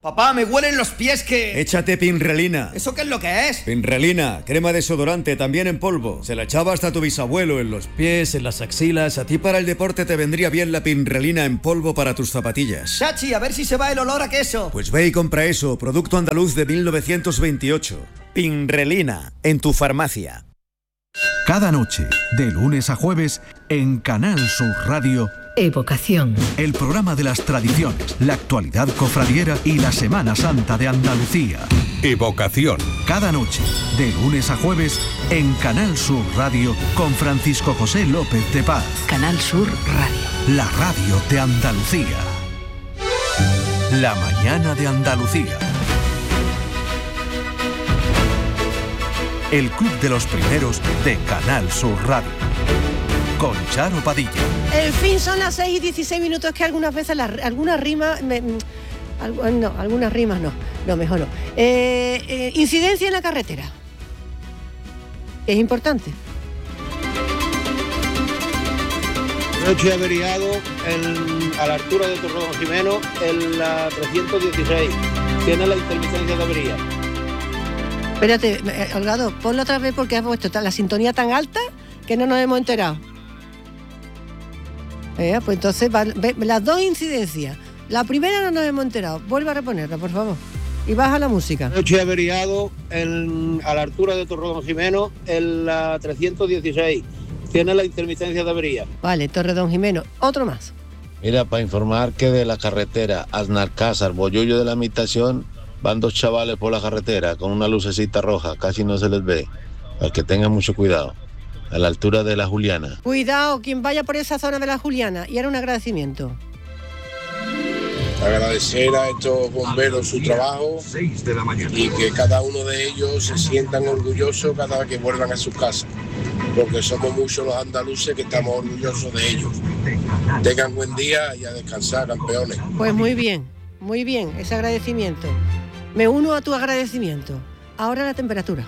Papá, me huelen los pies que... Échate Pinrelina. ¿Eso qué es lo que es? Pinrelina, crema desodorante, también en polvo. Se la echaba hasta tu bisabuelo en los pies, en las axilas. A ti para el deporte te vendría bien la Pinrelina en polvo para tus zapatillas. Chachi, a ver si se va el olor a queso. Pues ve y compra eso, producto andaluz de 1928. Pinrelina, en tu farmacia. Cada noche, de lunes a jueves, en Canal Sur Radio... Evocación. El programa de las tradiciones, la actualidad cofradiera y la Semana Santa de Andalucía. Evocación. Cada noche, de lunes a jueves, en Canal Sur Radio, con Francisco José López de Paz. Canal Sur Radio. La radio de Andalucía. La mañana de Andalucía. El club de los primeros de Canal Sur Radio. Con Charo Padilla. En fin, son las 6:16, que algunas veces algunas rimas... algunas rimas no, mejor no. Incidencia en la carretera. Es importante. Coche averiado a la altura de Torredonjimeno en la 316. Tiene la intermitencia de avería. Espérate, Holgado, ponlo otra vez porque has puesto la sintonía tan alta que no nos hemos enterado. Pues entonces, las dos incidencias. La primera no nos hemos enterado. Vuelve a reponerla, por favor. Y baja la música. Coche averiado a la altura de Torredonjimeno en la 316. Tiene la intermitencia de avería. Vale, Torredonjimeno. Otro más. Mira, para informar que de la carretera Aznalcázar, Bollullo de la Imitación, van dos chavales por la carretera con una lucecita roja. Casi no se les ve. Para que tengan mucho cuidado. A la altura de la Juliana. Cuidado, quien vaya por esa zona de la Juliana. Y ahora un agradecimiento. Agradecer a estos bomberos su trabajo y que cada uno de ellos se sientan orgullosos cada vez que vuelvan a sus casas, porque somos muchos los andaluces que estamos orgullosos de ellos. Tengan buen día y a descansar, campeones. Pues muy bien, ese agradecimiento. Me uno a tu agradecimiento. Ahora la temperatura.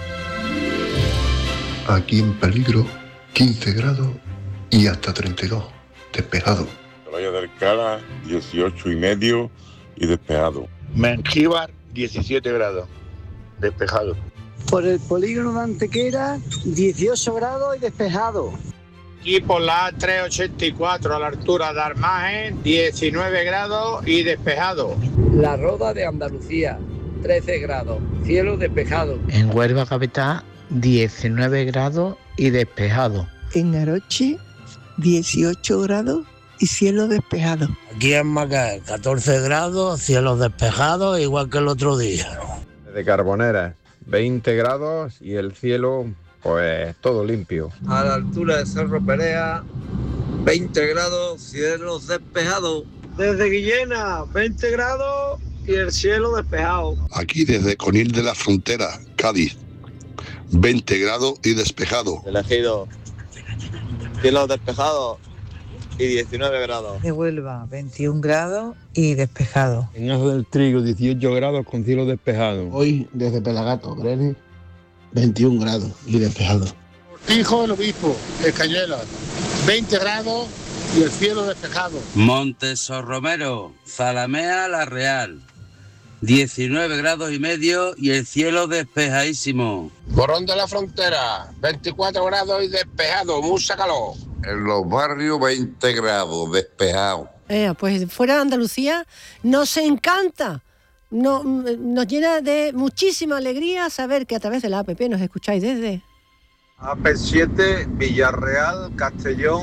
Aquí en peligro, 15 grados y hasta 32, despejado. Playa del Cala, 18,5 y despejado. Mengíbar, 17 grados, despejado. Por el polígono de Antequera, 18 grados y despejado. Aquí por la A384 a la altura de Armajen, 19 grados y despejado. La Roda de Andalucía, 13 grados, cielo despejado. En Huelva capital, 19 grados y despejado. En Aroche, 18 grados y cielo despejado. Aquí en Macaé, 14 grados, cielo despejado, igual que el otro día. De Carbonera, 20 grados y el cielo, pues, todo limpio. A la altura de Cerro Perea, 20 grados, cielo despejado. Desde Guillena, 20 grados y el cielo despejado. Aquí desde Conil de la Frontera, Cádiz, 20 grados y despejado. Elegido, cielo despejado y 19 grados. De Huelva, 21 grados y despejado. En Ajo del Trigo, 18 grados con cielo despejado. Hoy, desde Pelagato, Brenes, 21 grados y despejado. Hijo del Obispo, Escañuela, 20 grados y el cielo despejado. Montesorromero, Zalamea, La Real, 19 grados y medio y el cielo despejadísimo. Morón de la Frontera, 24 grados y despejado, mucha calor. En los barrios 20 grados, despejado. Pues fuera de Andalucía nos encanta, nos llena de muchísima alegría saber que a través de la APP nos escucháis desde... AP7, Villarreal, Castellón,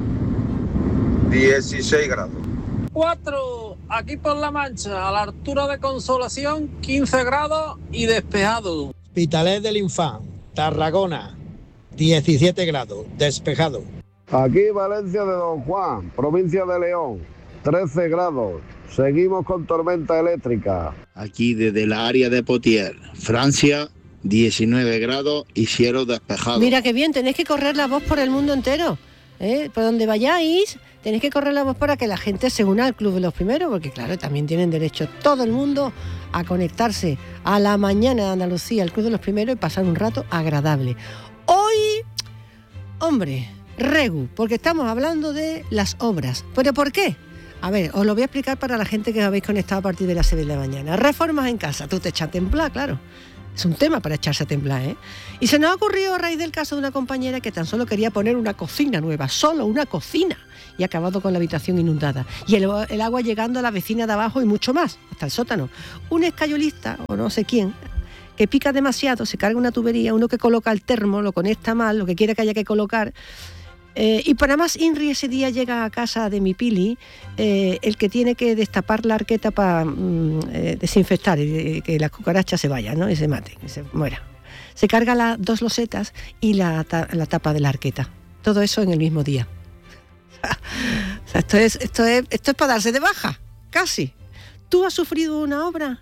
16 grados. 4, aquí por La Mancha, a la altura de Consolación, 15 grados y despejado. Hospitalet del Infant, Tarragona, 17 grados, despejado. Aquí Valencia de Don Juan, provincia de León, 13 grados. Seguimos con tormenta eléctrica. Aquí desde la área de Poitiers, Francia, 19 grados y cielo despejado. Mira qué bien, tenéis que correr la voz por el mundo entero. Por donde vayáis, tenéis que correr la voz para que la gente se una al Club de los Primeros, porque claro, también tienen derecho todo el mundo a conectarse a la mañana de Andalucía, al Club de los Primeros, y pasar un rato agradable. Hoy, hombre, Regu, porque estamos hablando de las obras. ¿Pero por qué? A ver, os lo voy a explicar para la gente que os habéis conectado a partir de las 6 de la mañana. Reformas en casa, tú te echas a temblar, claro. Es un tema para echarse a temblar, ¿eh? Y se nos ha ocurrido a raíz del caso de una compañera que tan solo quería poner una cocina nueva, solo una cocina, y ha acabado con la habitación inundada. Y el agua llegando a la vecina de abajo y mucho más, hasta el sótano. Un escayolista, o no sé quién, que pica demasiado, se carga una tubería, uno que coloca el termo, lo conecta mal, lo que quiera que haya que colocar. Y para más INRI ese día llega a casa de mi Pili el que tiene que destapar la arqueta para desinfectar y que las cucarachas se vayan, ¿no? Y se maten, y se mueran. Se carga las 2 losetas y la tapa de la arqueta. Todo eso en el mismo día. O sea, esto es para darse de baja, casi. ¿Tú has sufrido una obra?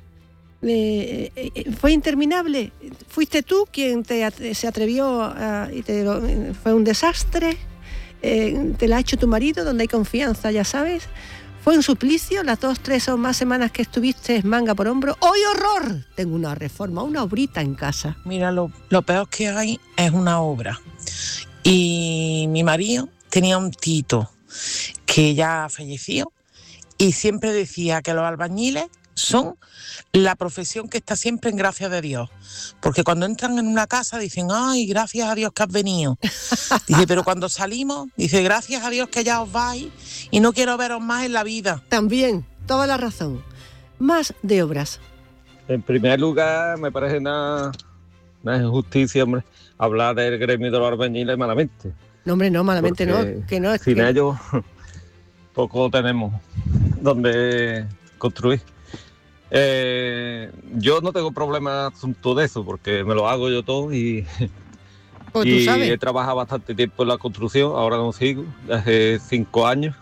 ¿Fue interminable? ¿Fuiste tú quien se atrevió fue un desastre? ¿Te la ha hecho tu marido, donde hay confianza, ya sabes? ¿Fue un suplicio? Las 2, 3 o más semanas que estuviste manga por hombro. ¡Hoy horror! Tengo una reforma, una obrita en casa. Mira, lo peor que hay es una obra. Y mi marido tenía un tito que ya falleció y siempre decía que los albañiles son la profesión que está siempre en gracia de Dios, porque cuando entran en una casa dicen, ay, gracias a Dios que has venido. Dice, pero cuando salimos, dice, gracias a Dios que ya os vais y no quiero veros más en la vida. También, toda la razón. Más de obras. En primer lugar, me parece una injusticia, hombre, hablar del gremio de los albañiles malamente. No, hombre, no, malamente porque no, que no es sin que... ellos poco tenemos donde construir. Yo no tengo problema asunto de eso, porque me lo hago yo todo y Pues tú sabes. He trabajado bastante tiempo en la construcción, ahora no sigo, hace 5 años.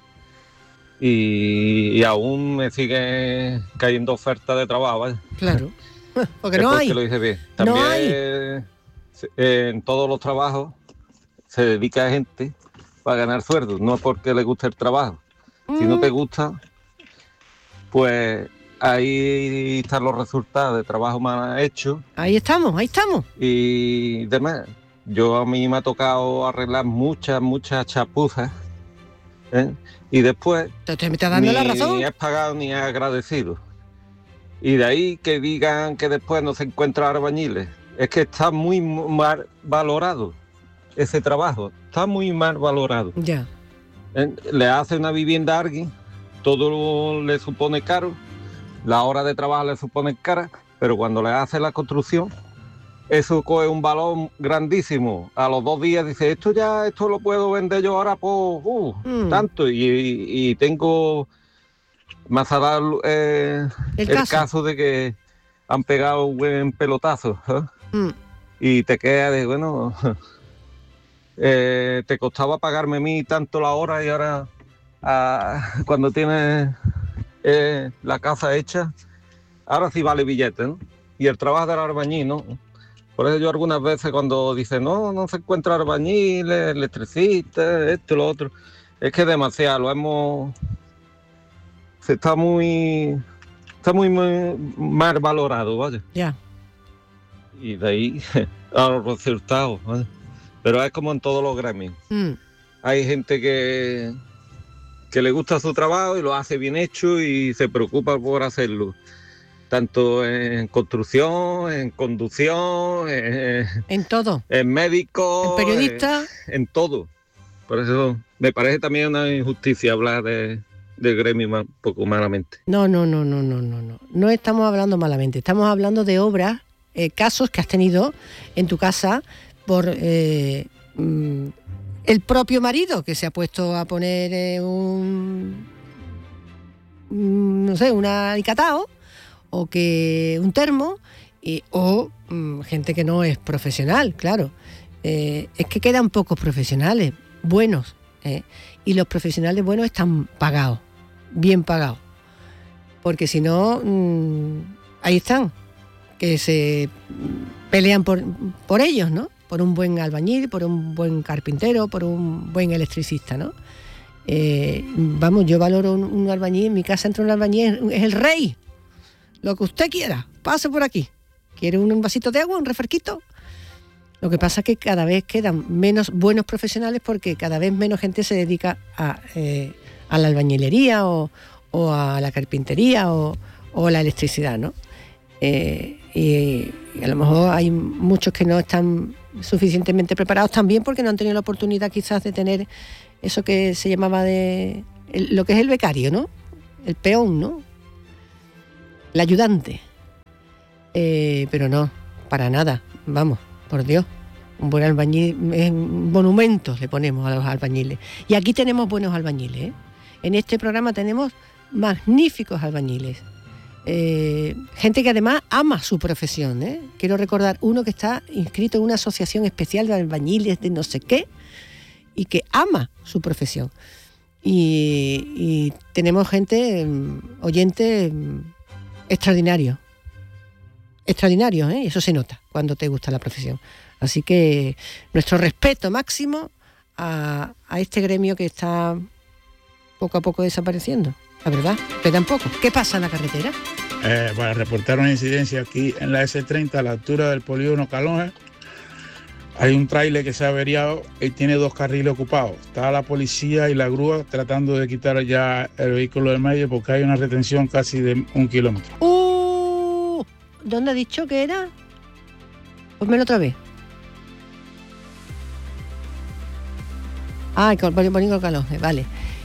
Y aún me sigue cayendo ofertas de trabajo, ¿vale? Claro, porque no hay. Que lo dice bien. También no hay. En todos los trabajos se dedica gente para ganar sueldos, no porque le guste el trabajo. Si no te gusta, pues ahí están los resultados de trabajo mal hecho. Ahí estamos. Y demás. A mí me ha tocado arreglar muchas chapuzas, ¿eh? Y después ¿Te está dando la razón? Ni es pagado ni es agradecido. Y de ahí que digan que después no se encuentran albañiles. Es que está muy mal valorado ese trabajo. Está muy mal valorado. Ya. Le hace una vivienda a alguien, todo le supone caro, la hora de trabajo le supone cara, pero cuando le hace la construcción, eso coge un valor grandísimo. A los 2 días dice, esto lo puedo vender yo ahora por tanto. Y tengo más a dar el caso de que han pegado un buen pelotazo, ¿eh? Y te queda de, bueno, te costaba pagarme a mí tanto la hora y ahora cuando tienes la casa hecha, ahora sí vale billete, ¿no? Y el trabajo del albañil, ¿no? Por eso yo algunas veces cuando dicen, no se encuentra albañiles, electricistas, esto y lo otro, es que demasiado, está muy mal valorado, ¿vale? Ya. Y de ahí a los resultados, ¿vale? Pero es como en todos los gremios. Hay gente que le gusta su trabajo y lo hace bien hecho y se preocupa por hacerlo. Tanto en construcción, en conducción, en todo. En médico, en periodista. En todo. Por eso me parece también una injusticia hablar del gremio un poco malamente. No. No estamos hablando malamente. Estamos hablando de obras, casos que has tenido en tu casa por el propio marido que se ha puesto a poner un alicatao o que un termo o gente que no es profesional, claro. Es que quedan pocos profesionales buenos, y los profesionales buenos están pagados, bien pagados, porque si no, ahí están, que se pelean por ellos, ¿no? Por un buen albañil, por un buen carpintero, por un buen electricista, ¿no? Yo valoro un albañil. En mi casa entra un albañil, es el rey. Lo que usted quiera, pase por aquí. ¿Quiere un vasito de agua, un refresquito? Lo que pasa es que cada vez quedan menos buenos profesionales porque cada vez menos gente se dedica a a la albañilería o a la carpintería o a la electricidad, ¿no? Y a lo mejor hay muchos que no están suficientemente preparados también porque no han tenido la oportunidad quizás de tener eso que se llamaba lo que es el becario, ¿no? El peón, ¿no? El ayudante. Pero no, para nada, vamos, por Dios. Un buen albañil, monumentos le ponemos a los albañiles. Y aquí tenemos buenos albañiles, ¿eh? En este programa tenemos magníficos albañiles. Gente que además ama su profesión, ¿eh? Quiero recordar uno que está inscrito en una asociación especial de albañiles de no sé qué y que ama su profesión. Y tenemos gente, oyentes extraordinarios, ¿eh? Y eso se nota cuando te gusta la profesión. Así que nuestro respeto máximo a este gremio que está poco a poco desapareciendo. La verdad, quedan poco. ¿Qué pasa en la carretera? Para reportar una incidencia aquí en la S30 a la altura del polígono Calonge, hay un tráiler que se ha averiado y tiene 2 carriles ocupados. Está la policía y la grúa tratando de quitar ya el vehículo del medio porque hay una retención casi de 1 kilómetro. ¿Dónde ha dicho que era? Pónmelo otra vez. Con polígono Calonge, vale.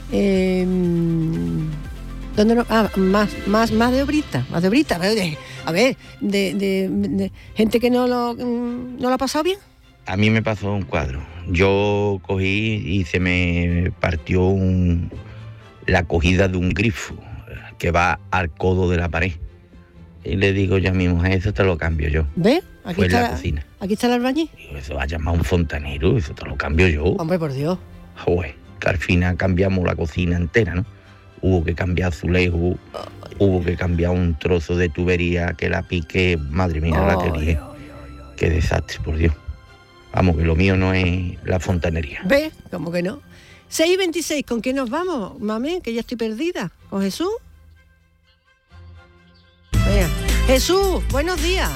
¿Dónde no? Más de obrita. A ver, de gente que no lo ha pasado bien. A mí me pasó un cuadro. Yo cogí y se me partió la cogida de un grifo que va al codo de la pared. Y le digo yo a mi mujer, eso te lo cambio yo. ¿Ves? Aquí fue está en la cocina. Aquí está el albañil. Digo, eso va a llamar a un fontanero, eso te lo cambio yo. Hombre, por Dios. Joder, que al final cambiamos la cocina entera, ¿no? Hubo que cambiar azulejo, hubo que cambiar un trozo de tubería que la piqué, madre mía, la que lié. Qué desastre, por Dios. Vamos, que lo mío no es la fontanería. ¿Ves? ¿Cómo que no? 6:26, ¿con quién nos vamos, mami? Que ya estoy perdida. ¿Con Jesús? Venga. Jesús, buenos días.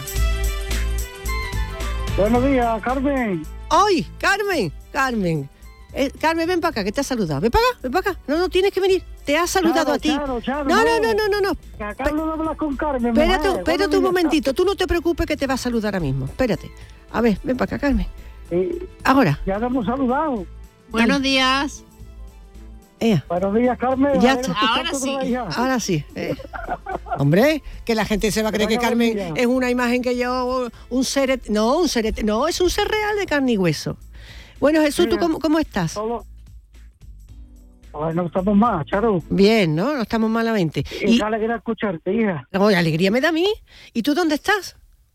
Buenos días, Carmen. ¡Ay, Carmen! Carmen, ven para acá, que te ha saludado. Ven para acá. No, tienes que venir. Te ha saludado a ti. Charo, no. Que acabo de hablar con Carmen. Espérate un momentito. Tú no te preocupes que te va a saludar ahora mismo. Espérate. A ver, ven para acá, Carmen. Ahora. Ya te hemos saludado. Buenos días. Buenos días, Carmen. Ya está. Ahora sí. Hombre, que la gente se va a creer que Carmen es una imagen que yo... No, es un ser real de carne y hueso. Bueno, Jesús, ¿tú cómo estás? No estamos mal, Charo. Bien, ¿no? No estamos malamente. Y qué alegría escucharte, hija. Oye, alegría me da a mí. ¿Y tú dónde estás?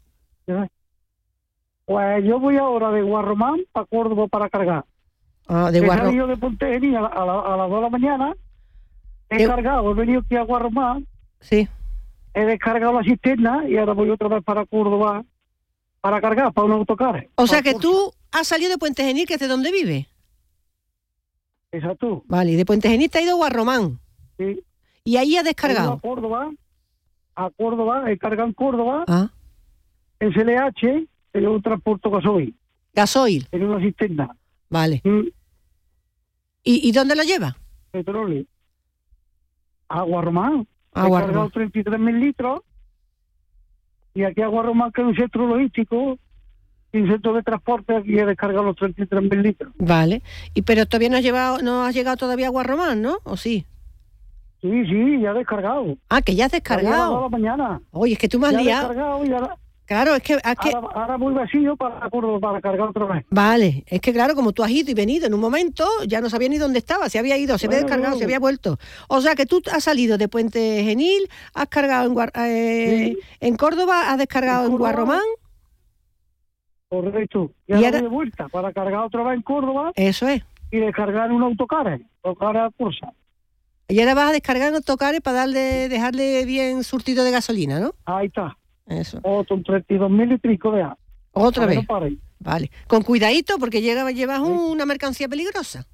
Pues yo voy ahora de Guarromán para Córdoba para cargar. De Guarromán. He salido de Ponte Genil a las 2 de la mañana. He cargado, he venido aquí a Guarromán. Sí. He descargado la cisterna y ahora voy otra vez para Córdoba para cargar, para un autocar. O sea que tú has salido de Puente Genil, que es de donde vive. Exacto. Vale, y de Puente Genil te ha ido a Guarromán. Sí. Y ahí has descargado. A Córdoba, he cargado en Córdoba. En CLH, en un transporte gasoil. ¿Gasoil? En una cisterna. Vale. ¿Y dónde lo lleva? Petróleo. A Guarromán. He Guarromán. cargado 33.000 litros. Y aquí a Guarromán, que es un centro logístico, un centro de transporte, aquí he descargado los 33.000 litros. Vale. Pero todavía no has llegado todavía a Guarromán, ¿no? ¿O sí? Sí, ya he descargado. Que ya has descargado. A la mañana. Oye, es que tú me has liado. Descargado y ahora... Claro, es que... Ahora muy vacío para cargar otra vez. Vale, es que claro, como tú has ido y venido en un momento, ya no sabía ni dónde estaba, se había ido, se había descargado, se había vuelto. O sea que tú has salido de Puente Genil, has cargado en Córdoba, has descargado en Guarromán. Correcto. Y ahora voy de vuelta para cargar otra vez en Córdoba. Eso es. Y descargar en un autocar a Cursa. Y ahora vas a descargar en autocares para dejarle bien surtido de gasolina, ¿no? Ahí está. Eso. Otro 32.000 litros de agua. Otra vez. Vale. Con cuidadito porque llevas una mercancía peligrosa.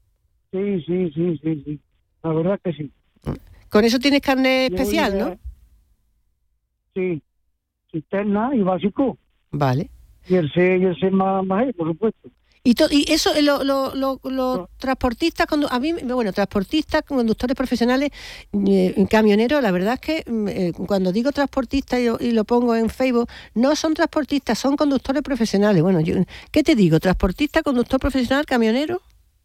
Sí. La verdad que sí. Con eso tienes carne especial, ¿no? Sí. Cisterna y básico. Vale. Y el C más por supuesto. Y eso, los transportistas, transportistas, conductores profesionales, camioneros, la verdad es que cuando digo transportistas y lo pongo en Facebook, no son transportistas, son conductores profesionales. Bueno, ¿qué te digo? ¿Transportista, conductor profesional, camionero?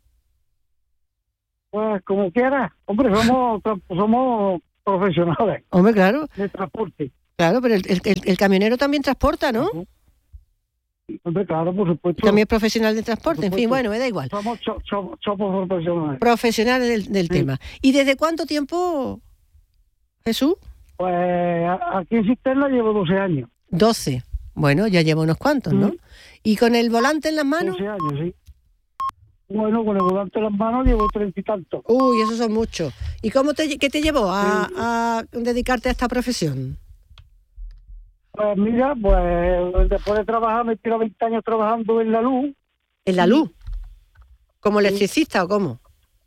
Pues como quieras. Hombre, somos profesionales. Hombre, claro. De transporte. Claro, pero el camionero también transporta, ¿no? Hombre, claro, por supuesto. También es profesional de transporte, en fin, bueno, me da igual. Somos profesionales. Profesionales del tema. ¿Y desde cuánto tiempo, Jesús? Pues aquí en Cisterna llevo 12 años. 12. Bueno, ya llevo unos cuantos, ¿no? ¿Y con el volante en las manos? 12 años, sí. Bueno, con el volante en las manos llevo 30 y tantos. Uy, esos son muchos. ¿Y qué te llevó a dedicarte a esta profesión? Pues mira, pues después de trabajar, me tiro 20 años trabajando en la luz. ¿En la luz? ¿Como electricista o cómo?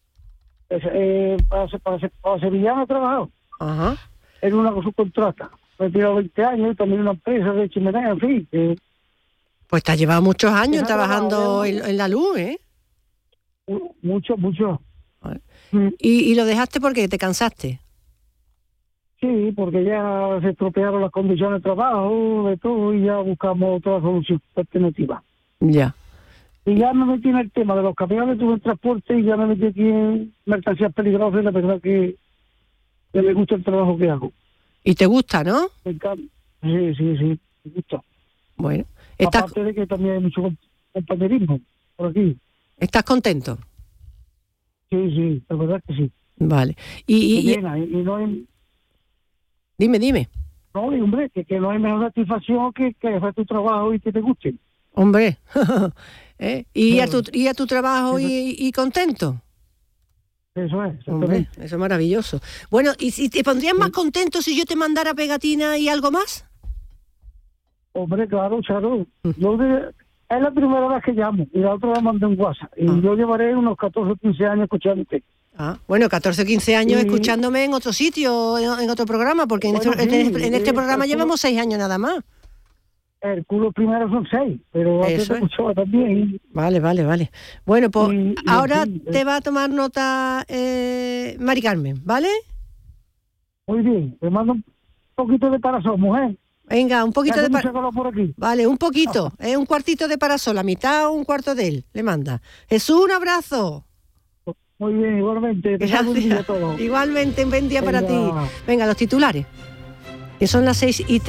Para Sevillano he trabajado. Ajá. En una subcontrata. Me he tirado 20 años y también en una empresa de chimenea, en fin. Pues te has llevado muchos años trabajando en la luz, ¿eh? Mucho. ¿Y lo dejaste porque te cansaste? Sí, porque ya se estropearon las condiciones de trabajo, de todo, y ya buscamos otra solución alternativa. Ya. Y ya me metí en el tema de los camiones, tuve el transporte y ya me metí aquí en mercancías peligrosas, y la verdad que me gusta el trabajo que hago. ¿Y te gusta, no? Me encanta. Sí, me gusta. Bueno. Aparte de que también hay mucho compañerismo por aquí. ¿Estás contento? Sí, la verdad que sí. Vale. Y no hay... Dime. No, hombre, que no hay mejor satisfacción que hacer tu trabajo y que te guste. Hombre. ¿Y a tu trabajo y contento? Eso es. Hombre, eso es maravilloso. Bueno, ¿y te pondrías más contento si yo te mandara pegatina y algo más? Hombre, claro, Charo. Es la primera vez que llamo y la otra vez mandé un WhatsApp. Y yo llevaré unos 14 o 15 años escuchándote. Bueno, 14 o 15 años escuchándome en otro sitio, en otro programa, porque en este programa llevamos 6 años nada más. El culo primero son 6, pero antes te escuchaba también. Vale. Bueno, pues ahora te va a tomar nota Mari Carmen, ¿vale? Muy bien, te mando un poquito de parasol, mujer. Venga, un poquito de parasol por aquí. Vale, un poquito, un cuartito de parasol, la mitad o un cuarto de él, le manda. Jesús, un abrazo. Muy bien, igualmente. Gracias. Igualmente, un buen día para ti. Venga, los titulares, que son las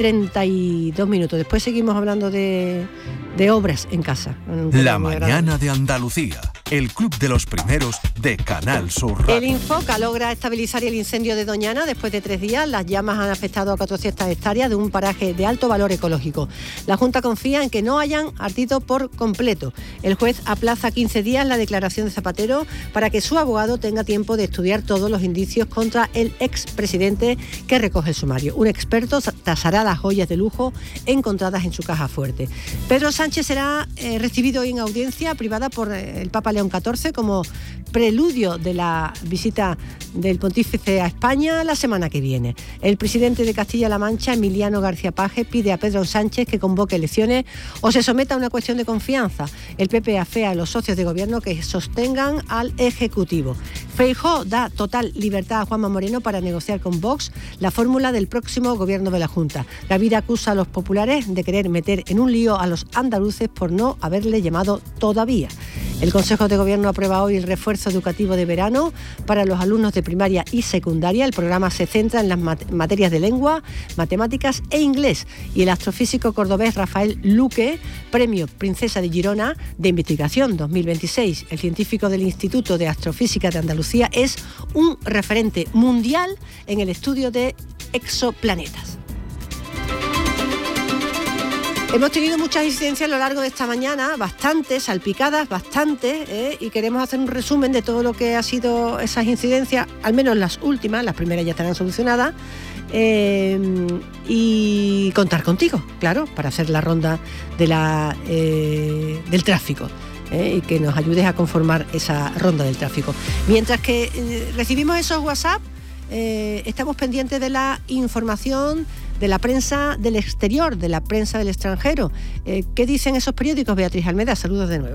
6:32. Después seguimos hablando de obras en casa. La mañana de Andalucía, el club de los primeros de Canal Sur Radio. El Infoca logra estabilizar el incendio de Doñana después de 3 días. Las llamas han afectado a 400 hectáreas de un paraje de alto valor ecológico. La Junta confía en que no hayan ardido por completo. El juez aplaza 15 días la declaración de Zapatero para que su abogado tenga tiempo de estudiar todos los indicios contra el expresidente que recoge el sumario. Un experto tasará las joyas de lujo encontradas en su caja fuerte. Pedro Sánchez será recibido hoy en audiencia privada por el Papa León XIV como preludio de la visita del pontífice a España la semana que viene. El presidente de Castilla-La Mancha, Emiliano García Paje, pide a Pedro Sánchez que convoque elecciones o se someta a una cuestión de confianza. El PP afea a los socios de gobierno que sostengan al Ejecutivo. Feijóo da total libertad a Juanma Moreno para negociar con Vox la fórmula del próximo gobierno de la Junta. Gavira acusa a los populares de querer meter en un lío a los andaluces por no haberle llamado todavía. El Consejo de Gobierno aprueba hoy el refuerzo educativo de verano para los alumnos de primaria y secundaria. El programa se centra en las materias de lengua, matemáticas e inglés. Y el astrofísico cordobés Rafael Luque, premio Princesa de Girona de Investigación 2026. El científico del Instituto de Astrofísica de Andalucía es un referente mundial en el estudio de exoplanetas. Hemos tenido muchas incidencias a lo largo de esta mañana, bastantes, salpicadas, bastantes, y queremos hacer un resumen de todo lo que ha sido esas incidencias, al menos las últimas, las primeras ya estarán solucionadas, y contar contigo, claro, para hacer la ronda de del tráfico. Y que nos ayudes a conformar esa ronda del tráfico. Mientras que recibimos esos WhatsApp, estamos pendientes de la información de la prensa del exterior, de la prensa del extranjero. ¿Qué dicen esos periódicos, Beatriz Almeda? Saludos de nuevo.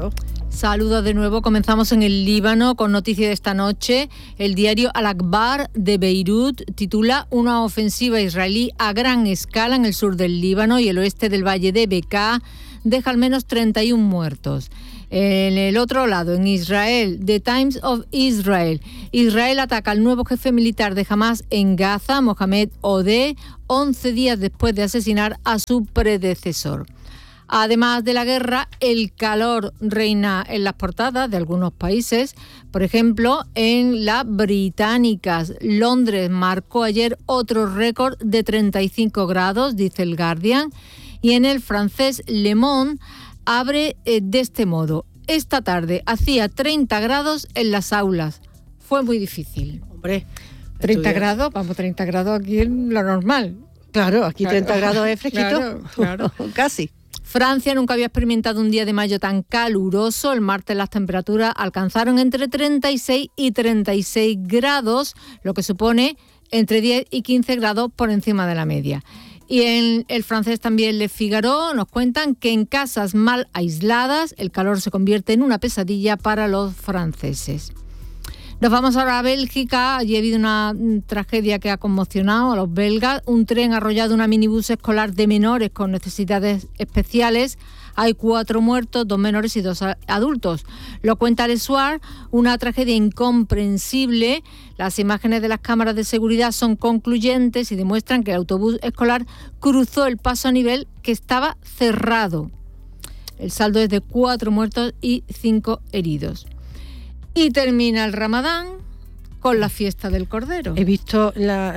Saludos de nuevo. Comenzamos en el Líbano con noticias de esta noche. El diario Al-Akhbar de Beirut titula una ofensiva israelí a gran escala en el sur del Líbano y el oeste del valle de Bekaa deja al menos 31 muertos. En el otro lado, en Israel, The Times of Israel. Israel ataca al nuevo jefe militar de Hamas en Gaza, Mohamed Odeh, 11 días después de asesinar a su predecesor. Además de la guerra, el calor reina en las portadas de algunos países. Por ejemplo, en las británicas, Londres marcó ayer otro récord de 35 grados, dice el Guardian. Y en el francés, Le Monde abre de este modo. Esta tarde hacía 30 grados en las aulas. Fue muy difícil. Hombre, 30 grados, vamos, 30 grados aquí es lo normal. Claro, aquí 30 grados es fresquito. Claro. Casi. Francia nunca había experimentado un día de mayo tan caluroso. El martes las temperaturas alcanzaron entre 36 y 36 grados, lo que supone entre 10 y 15 grados por encima de la media. Y en el francés también Le Figaro nos cuentan que en casas mal aisladas el calor se convierte en una pesadilla para los franceses. Nos vamos ahora a Bélgica. Allí ha habido una tragedia que ha conmocionado a los belgas. Un tren ha arrollado una minibús escolar de menores con necesidades especiales. Hay 4 muertos, 2 menores y 2 adultos. Lo cuenta Le Soir, una tragedia incomprensible. Las imágenes de las cámaras de seguridad son concluyentes y demuestran que el autobús escolar cruzó el paso a nivel que estaba cerrado. El saldo es de 4 muertos y 5 heridos. Y termina el Ramadán con la fiesta del Cordero. He visto la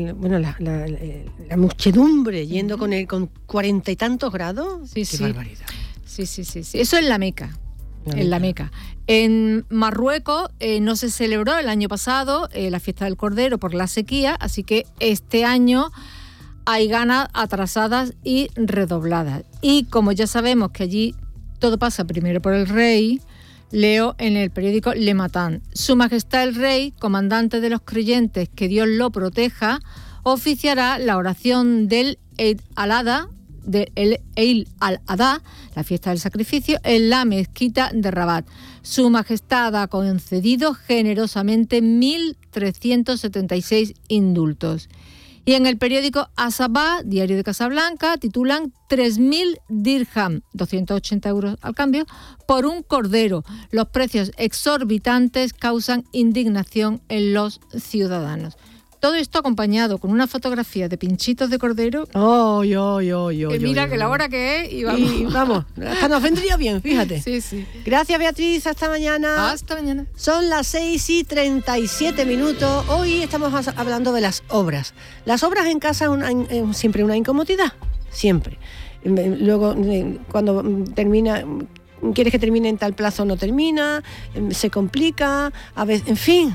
muchedumbre yendo con 40 y tantos grados. Sí, Qué sí. barbaridad. Sí. Eso en la Meca. En la Meca. En Marruecos no se celebró el año pasado la fiesta del Cordero por la sequía, así que este año hay ganas atrasadas y redobladas. Y como ya sabemos que allí todo pasa primero por el rey, leo en el periódico Le Matin. Su Majestad el Rey, comandante de los creyentes, que Dios lo proteja, oficiará la oración del Eid al-Adha, la fiesta del sacrificio, en la mezquita de Rabat. Su Majestad ha concedido generosamente 1.376 indultos. Y en el periódico Asabah, diario de Casablanca, titulan 3.000 dirham, 280 euros al cambio, por un cordero. Los precios exorbitantes causan indignación en los ciudadanos. Todo esto acompañado con una fotografía de pinchitos de cordero. Mira que la hora que es y vamos. Hasta nos vendría bien, fíjate. Sí. Gracias, Beatriz. Hasta mañana. Hasta mañana. Son las 6:37. Hoy estamos hablando de las obras. Las obras en casa son siempre una incomodidad. Siempre. Luego, cuando termina, quieres que termine en tal plazo, no termina, se complica, a veces, en fin.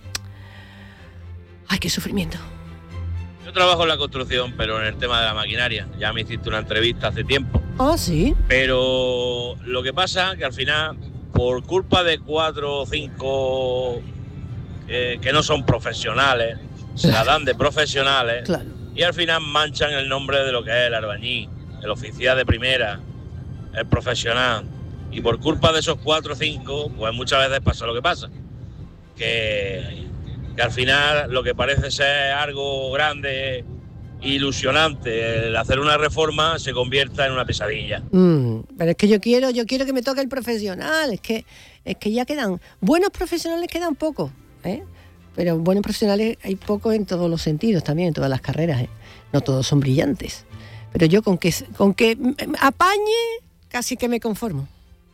¡Ay, qué sufrimiento! Yo trabajo en la construcción, pero en el tema de la maquinaria. Ya me hiciste una entrevista hace tiempo. ¿Oh, sí? Pero lo que pasa es que al final, por culpa de 4 o 5 que no son profesionales, se la dan de profesionales, claro. Y al final manchan el nombre de lo que es el albañil, el oficial de primera, el profesional. Y por culpa de esos 4 o 5, pues muchas veces pasa lo que pasa. Que al final lo que parece ser algo grande, ilusionante, el hacer una reforma se convierta en una pesadilla. Pero es que yo quiero que me toque el profesional, es que ya quedan, buenos profesionales quedan pocos, pero buenos profesionales hay pocos en todos los sentidos también, en todas las carreras, no todos son brillantes, pero yo con que apañe casi que me conformo.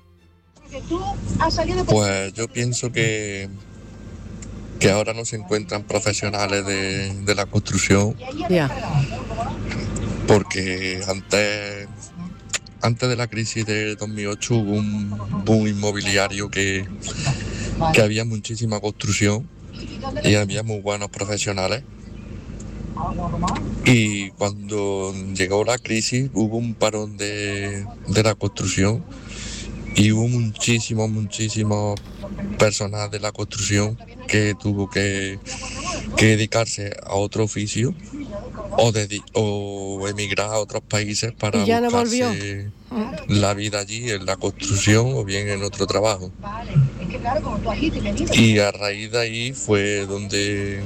Pues yo pienso que ahora no se encuentran profesionales de la construcción. Yeah. Porque antes de la crisis de 2008 hubo un boom inmobiliario que había muchísima construcción y había muy buenos profesionales. Y cuando llegó la crisis hubo un parón de la construcción y hubo muchísimo personal de la construcción que tuvo que dedicarse a otro oficio o emigrar a otros países para y ya buscarse no volvió. la vida allí en la construcción o bien en otro trabajo. Y a raíz de ahí fue donde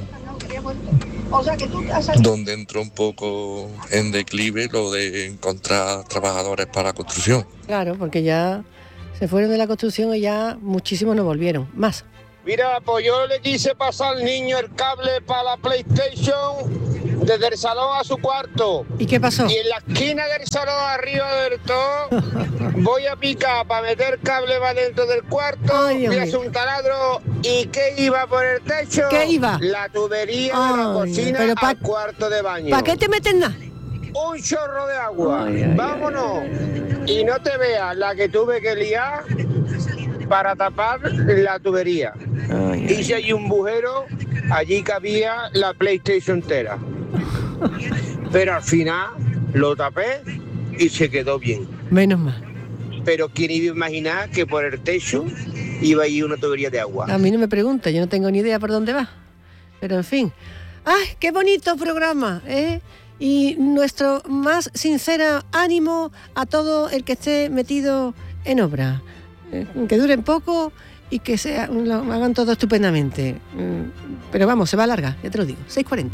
entró un poco en declive lo de encontrar trabajadores para la construcción. Claro, porque ya se fueron de la construcción y ya muchísimos no volvieron. Más. Mira, pues yo le quise pasar al niño el cable para la PlayStation desde el salón a su cuarto. ¿Y qué pasó? Y en la esquina del salón arriba del todo voy a picar para meter cable para dentro del cuarto. Ay, voy a hacer un taladro. ¿Y qué iba por el techo? ¿Qué iba? La tubería de la cocina al cuarto de baño. ¿Para qué te meten nada? Un chorro de agua. Vámonos. Y no te veas la que tuve que liar para tapar la tubería. Hice allí un bujero, allí cabía la PlayStation entera. Pero al final lo tapé y se quedó bien. Menos mal. Pero quién iba a imaginar que por el techo iba allí una tubería de agua. A mí no me pregunta, yo no tengo ni idea por dónde va. Pero en fin. ¡Ay, qué bonito programa! Y nuestro más sincero ánimo a todo el que esté metido en obra. Que duren poco y que lo hagan todo estupendamente. Pero vamos, se va a alargar, ya te lo digo. 6:40.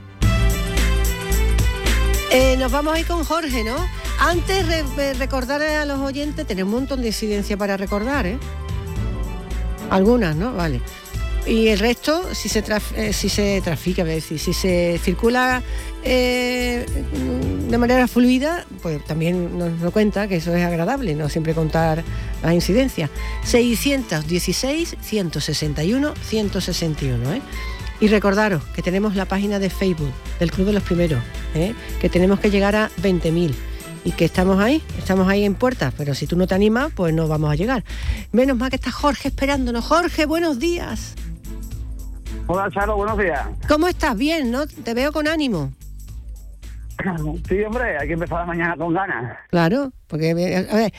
Nos vamos a ir con Jorge, ¿no? Antes recordar a los oyentes, tener un montón de incidencia para recordar, Algunas, ¿no? Vale. Y el resto, si se trafica, si se circula de manera fluida, pues también nos cuenta que eso es agradable, no siempre contar las incidencias. 616-161-161, Y recordaros que tenemos la página de Facebook del Club de los Primeros, que tenemos que llegar a 20.000 y que estamos ahí en puertas, pero si tú no te animas, pues no vamos a llegar. Menos mal que está Jorge esperándonos. Jorge, buenos días. Hola, Charo, buenos días. ¿Cómo estás? Bien, ¿no? Te veo con ánimo. Sí, hombre, hay que empezar la mañana con ganas. Claro, porque, a ver,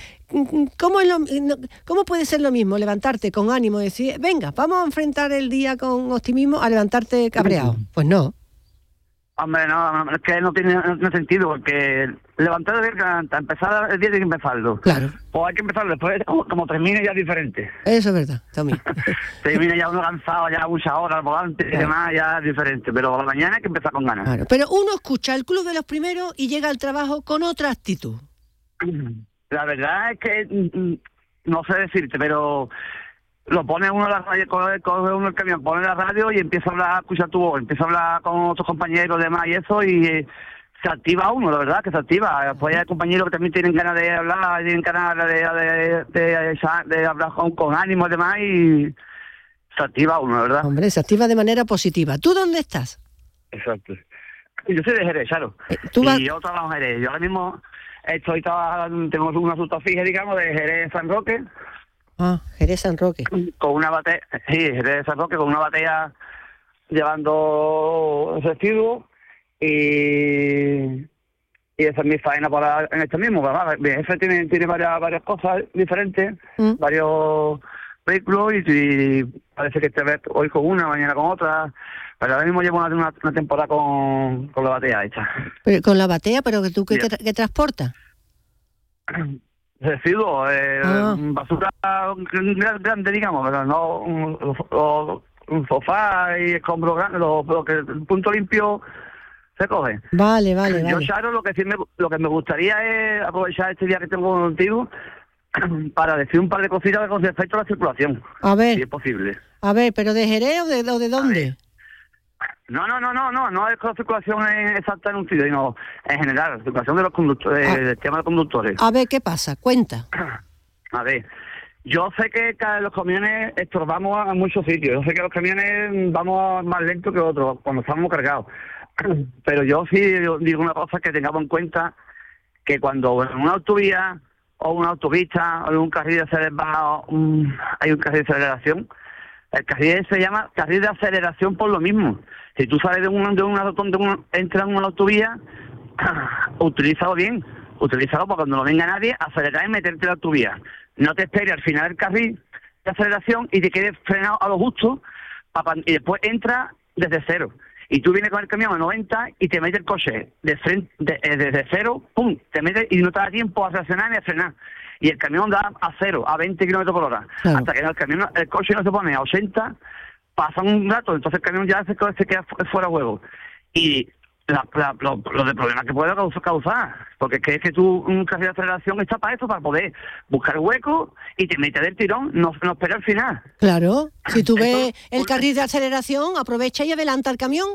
¿cómo puede ser lo mismo levantarte con ánimo y decir, venga, vamos a enfrentar el día con optimismo, a levantarte cabreado? Pues no. Hombre, no, es que no tiene sentido, porque levantar el día, empezar el día tiene que empezarlo. Claro. O hay que empezarlo después, como termine ya diferente. Eso es verdad, también. Termina ya uno cansado, ya muchas horas al volante y demás, ya es diferente. Pero a la mañana hay que empezar con ganas. Claro, pero uno escucha el Club de los Primeros y llega al trabajo con otra actitud. La verdad es que no sé decirte, pero lo pone uno la radio, coge uno el camión, pone la radio y empieza a hablar, escucha tu voz, empieza a hablar con otros compañeros demás y eso, y se activa uno, la verdad que se activa. Después hay compañeros que también tienen ganas de hablar, tienen ganas de hablar con ánimo y demás, y se activa uno, la verdad. Hombre, se activa de manera positiva. ¿Tú dónde estás? Exacto. Yo soy de Jerez, claro. Y yo trabajo en Jerez. Yo ahora mismo tengo una ruta fija, digamos, de Jerez San Roque. Ah, Jerez San Roque. Con una batea, sí, Jerez San Roque, con una batea llevando residuos y esa es mi faena en este mismo. Mi jefe tiene varias cosas diferentes, varios vehículos y parece que esta vez hoy con una, mañana con otra. Pero ahora mismo llevo una temporada con la batea hecha. Pero, ¿con la batea? ¿Pero que tú qué transportas? Residuos, basura grande, digamos, pero no un sofá y escombros grandes, lo que el punto limpio se coge. Vale. Yo, Charo, lo que me gustaría es aprovechar este día que tengo contigo para decir un par de cositas con respecto a la circulación. A ver. Si es posible. A ver, ¿pero de Jerez o de dónde? No es con la circulación exacta en un sitio, sino en general, la circulación de los conductores, del tema de conductores. A ver, ¿qué pasa? Cuenta. A ver, yo sé que los camiones estorbamos a muchos sitios, yo sé que los camiones vamos más lento que otros cuando estamos cargados, pero yo sí digo una cosa, que tengamos en cuenta que cuando en una autovía o una autopista o en un carril de aceleración, hay un carril de aceleración, el carril se llama carril de aceleración por lo mismo. Si tú sales de una rotonda, entras en una autovía, utilízalo bien, utilízalo para cuando no venga nadie, acelerar y meterte en la autovía. No te esperes al final del carril de aceleración y te quedes frenado a lo justo y después entra desde cero. y tú vienes con el camión a 90 y te mete el coche de frente, desde cero, pum, te mete y no te da tiempo a reaccionar ni a frenar. Y el camión da a 0, a 20 kilómetros por hora. Claro. Hasta que el coche no se pone a 80, pasa un rato, entonces el camión ya se queda fuera de huevo. Y lo de problemas que puede causar, porque es que tú, un carril de aceleración está para eso, para poder buscar hueco y te metes del tirón, no espera al final. Claro, si tú ves el carril de aceleración, aprovecha y adelanta el camión.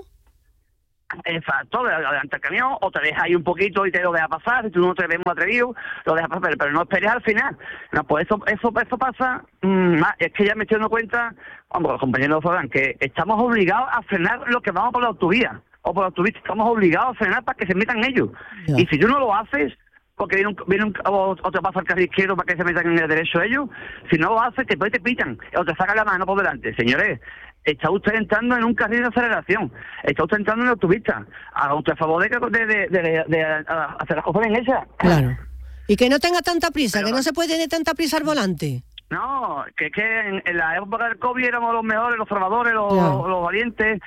Exacto, adelanta el camión, o te dejas ahí un poquito y te lo dejas pasar, si tú no te ves muy atrevido, lo dejas pasar, pero no esperes al final. No, pues eso pasa, es que ya me estoy dando cuenta, vamos, los compañeros sabrán, que estamos obligados a frenar los que vamos por la autovía, o por la autopista, estamos obligados a frenar para que se metan ellos. Yeah. Y si tú no lo haces, porque o te pasa el carril izquierdo para que se metan en el derecho ellos, si no lo haces, después te pitan, o te sacan la mano por delante. Señores, está usted entrando en un carril de aceleración, está usted entrando en la autopista, haga usted a favor de hacer las cosas bien hechas. Claro. Y que no tenga tanta prisa, que no se puede tener tanta prisa al volante. No, que es que en la época del COVID éramos los mejores, los salvadores, los valientes,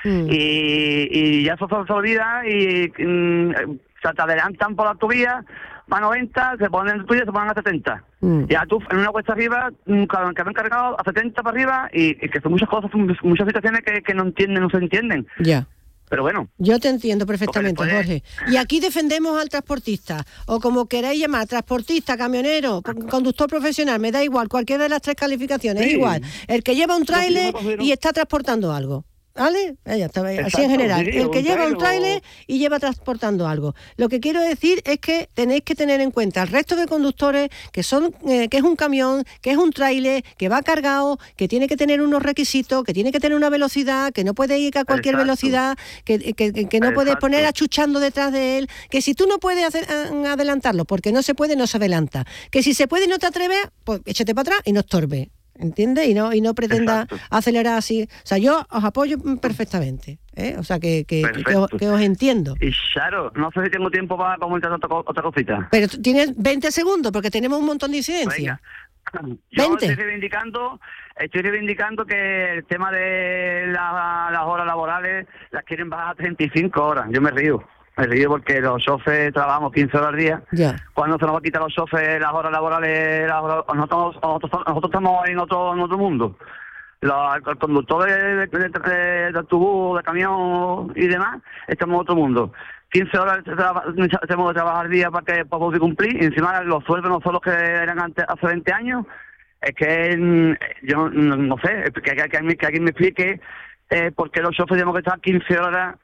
y ya eso se olvida y te adelantan por la autovía, van a 90, se ponen en tuya, se ponen a 70. Ya tú en una cuesta arriba, cada camión cargado a 70 para arriba, y que son muchas cosas, muchas situaciones que no se entienden. Ya. Pero bueno. Yo te entiendo perfectamente, Jorge. Y aquí defendemos al transportista, o como queráis llamar, transportista, camionero, conductor profesional, me da igual, cualquiera de las tres calificaciones, es igual. El que lleva un tráiler y está transportando algo. ¿Vale? Ya está, así en general. El que lleva un tráiler y lleva transportando algo. Lo que quiero decir es que tenéis que tener en cuenta al resto de conductores que es un camión, que es un tráiler, que va cargado, que tiene que tener unos requisitos, que tiene que tener una velocidad, que no puede ir a cualquier velocidad, que no puedes poner achuchando detrás de él, que si tú no puedes adelantarlo porque no se puede, no se adelanta. Que si se puede y no te atreves, pues échate para atrás y no estorbe. ¿Entiendes? Y no pretenda acelerar así. O sea, yo os apoyo perfectamente, ¿eh? O sea, que os entiendo. Y claro, no sé si tengo tiempo para comentar otra cosita. Pero tienes 20 segundos, porque tenemos un montón de incidencias. Yo 20. Estoy reivindicando que el tema de las horas laborales las quieren bajar a 35 horas. Yo me río porque los choferes trabajamos 15 horas al día. Ya. ¿Cuándo se nos va a quitar a los choferes las horas laborales? Nosotros estamos en otro mundo. El conductor de autobús, de camión y demás, estamos en otro mundo. 15 horas tenemos que trabajar al día para poder cumplir, y encima los sueldos no son los que eran hace 20 años. Es que yo no sé, que alguien me explique por qué los choferes tenemos que estar 15 horas...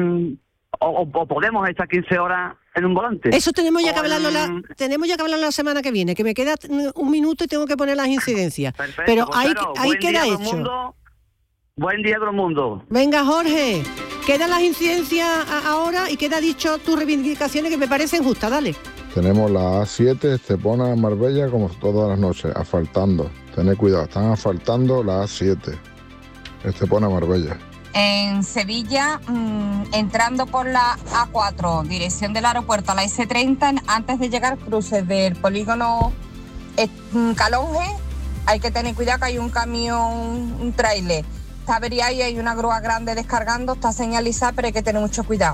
O podemos estar 15 horas en un volante. Eso tenemos ya que hablarlo la semana que viene, que me queda un minuto y tengo que poner las incidencias. Perfecto, pero pues ahí queda hecho. Buen día a todo el mundo. Venga, Jorge, quedan las incidencias ahora y queda dicho tus reivindicaciones que me parecen justas, dale. Tenemos la A7, Estepona, Marbella, como todas las noches, asfaltando. Tened cuidado, están asfaltando la A7, Estepona, Marbella. En Sevilla, entrando por la A4, dirección del aeropuerto a la S30, antes de llegar cruces del polígono Calonge, hay que tener cuidado que hay un camión, un tráiler. Está averiado y hay una grúa grande descargando, está señalizada, pero hay que tener mucho cuidado.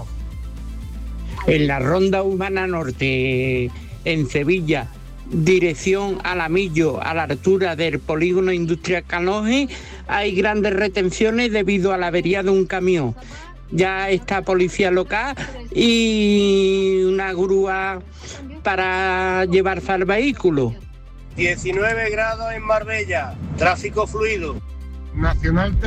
En la Ronda Urbana Norte, en Sevilla, dirección Alamillo, a la altura del polígono industrial Calonge, hay grandes retenciones debido a la avería de un camión. Ya está policía local y una grúa para llevarse al vehículo. 19 grados en Marbella, tráfico fluido. Nacional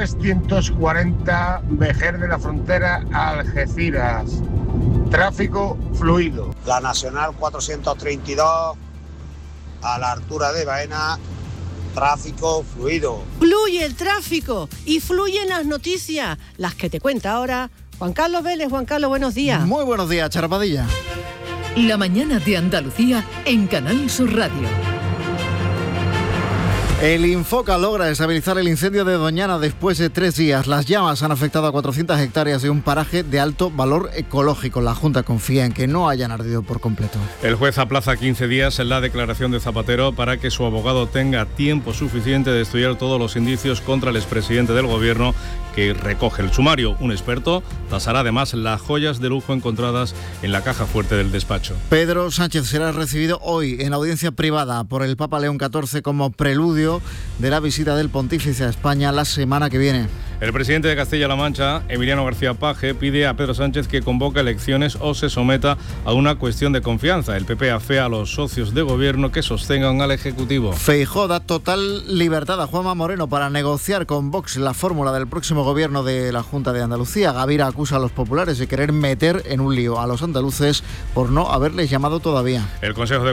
340, Vejer de la Frontera, Algeciras, tráfico fluido. La Nacional 432, a la altura de Baena, tráfico fluido. Fluye el tráfico y fluyen las noticias, las que te cuenta ahora Juan Carlos Vélez. Juan Carlos, buenos días. Muy buenos días, Charpadilla. La mañana de Andalucía en Canal Sur Radio. El Infoca logra estabilizar el incendio de Doñana después de 3 días. Las llamas han afectado a 400 hectáreas de un paraje de alto valor ecológico. La Junta confía en que no hayan ardido por completo. El juez aplaza 15 días en la declaración de Zapatero para que su abogado tenga tiempo suficiente de estudiar todos los indicios contra el expresidente del Gobierno que recoge el sumario. Un experto tasará además las joyas de lujo encontradas en la caja fuerte del despacho. Pedro Sánchez será recibido hoy en audiencia privada por el Papa León XIV como preludio de la visita del pontífice a España la semana que viene. El presidente de Castilla-La Mancha, Emiliano García Paje, pide a Pedro Sánchez que convoque elecciones o se someta a una cuestión de confianza. El PP afea a los socios de gobierno que sostengan al Ejecutivo. Feijóo da total libertad a Juanma Moreno para negociar con Vox la fórmula del próximo gobierno de la Junta de Andalucía. Gavira acusa a los populares de querer meter en un lío a los andaluces por no haberles llamado todavía. El Consejo de